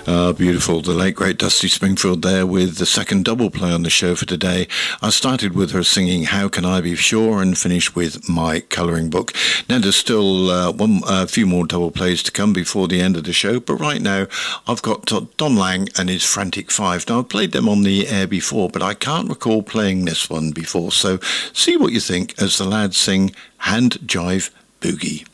Beautiful. The late, great Dusty Springfield there with the second double play on the show for today. I started with her singing How Can I Be Sure and finished with My Colouring Book. Now there's still a few more double plays to come before the end of the show, but right now I've got Don Lang and his Frantic Five. Now I've played them on the air before, but I can't recall playing this one before, so see what you think as the lads sing Hand Jive Boogie.